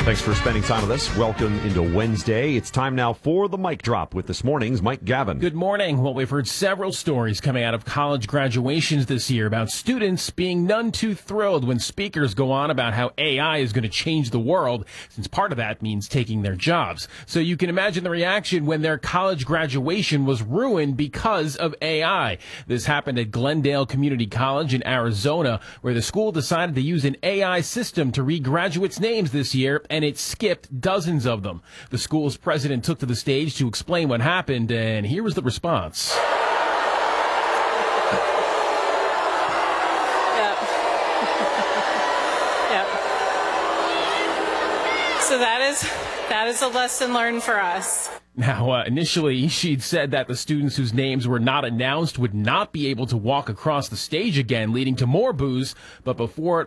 Thanks for spending time with us. Welcome into Wednesday. It's time now for the Mic Drop with this morning's Mike Gavin. Good morning. Well, we've heard several stories coming out of college graduations this year about students being none too thrilled when speakers go on about how AI is going to change the world, since part of that means taking their jobs. So you can imagine the reaction when their college graduation was ruined because of AI. This happened at Glendale Community College in Arizona, where the school decided to use an AI system to read graduates' names this year, and it skipped dozens of them. The school's president took to the stage to explain what happened, and here was the response. Yep. So that is a lesson learned for us. Now, initially, she'd said that the students whose names were not announced would not be able to walk across the stage again, leading to more boos. But before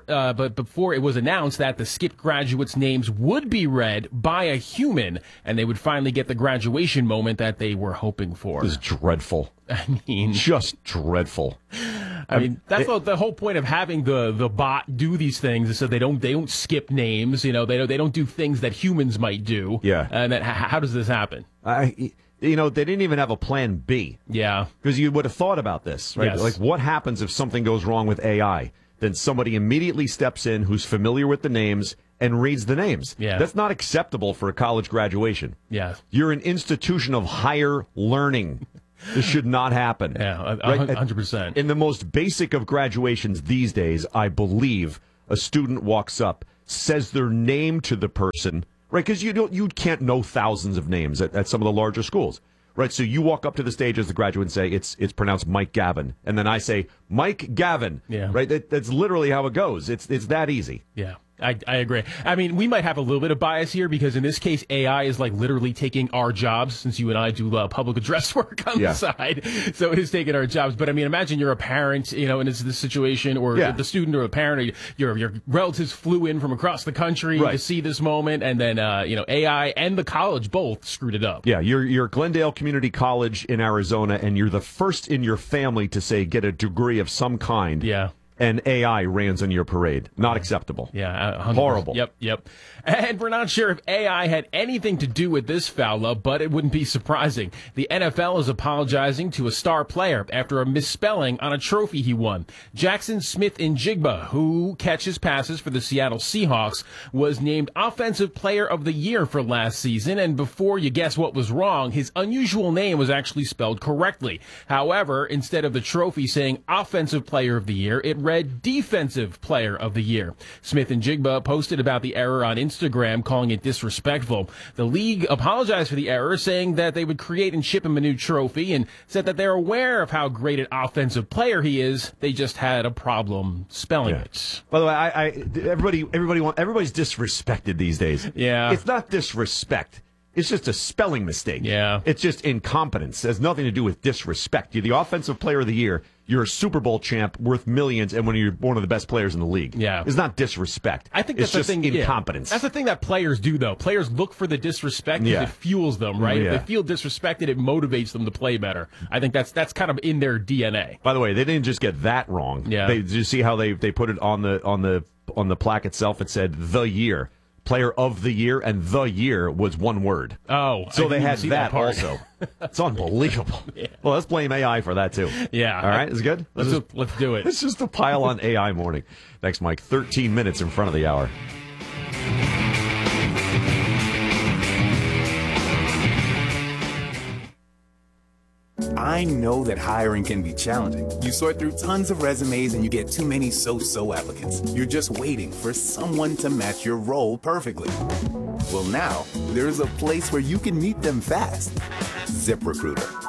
it was announced that the skipped graduates' names would be read by a human, and they would finally get the graduation moment that they were hoping for. This is dreadful. I mean, just dreadful. I mean, that's the whole point of having the bot do these things, is so they don't skip names. You know, they don't do things that humans might do. Yeah. And then how does this happen? They didn't even have a plan B. Yeah. Because you would have thought about this, right? Yes. Like, what happens if something goes wrong with AI? Then somebody immediately steps in who's familiar with the names and reads the names. Yeah. That's not acceptable for a college graduation. Yeah. You're an institution of higher learning. This should not happen. Yeah, Right? 100%. In the most basic of graduations these days, I believe a student walks up, says their name to the person, right? Because you can't know thousands of names at some of the larger schools, right? So you walk up to the stage as the graduate and say, it's pronounced Mike Gavin. And then I say, Mike Gavin. Yeah. Right? That's literally how it goes. It's that easy. Yeah. I agree. I mean, we might have a little bit of bias here because in this case, AI is like literally taking our jobs, since you and I do public address work on the side. So it is taking our jobs. But I mean, imagine you're a parent, and it's this situation, or the student or a parent, or your relatives flew in from across the country to see this moment, and then, AI and the college both screwed it up. Yeah, you're Glendale Community College in Arizona, and you're the first in your family to say get a degree of some kind. Yeah. And AI rains on your parade. Not acceptable. Yeah, 100%. Horrible. Yep. And we're not sure if AI had anything to do with this foul up, but it wouldn't be surprising. The NFL is apologizing to a star player after a misspelling on a trophy he won. Jackson Smith-Njigba, who catches passes for the Seattle Seahawks, was named Offensive Player of the Year for last season, and before you guess what was wrong, his unusual name was actually spelled correctly. However, instead of the trophy saying Offensive Player of the Year, it read Defensive Player of the Year. Smith-Njigba posted about the error on Instagram, calling it disrespectful. The league apologized for the error, saying that they would create and ship him a new trophy, and said that they're aware of how great an offensive player he is. They just had a problem spelling it. By the way, everybody's disrespected these days. Yeah. It's not disrespect. It's just a spelling mistake. Yeah. It's just incompetence. It has nothing to do with disrespect. You're the Offensive Player of the Year. You're a Super Bowl champ worth millions, and when you're one of the best players in the league. Yeah. It's not disrespect. I think it's that's just the thing. incompetence. That's the thing that players do, though. Players look for the disrespect because it fuels them, right? Yeah. If they feel disrespected, it motivates them to play better. I think that's kind of in their DNA. By the way, they didn't just get that wrong. Yeah. Did you see how they put it on the plaque itself? It said the year. Player of the Year, and the year was one word. Oh, so they had that part. Also. It's unbelievable. Yeah. Well, let's blame AI for that too. Yeah. All right, is it good? Let's do it. It's just a pile on AI morning. Thanks, Mike. 13 minutes in front of the hour. I know that hiring can be challenging. You sort through tons of resumes and you get too many so-so applicants. You're just waiting for someone to match your role perfectly. Well, now, there's a place where you can meet them fast. ZipRecruiter.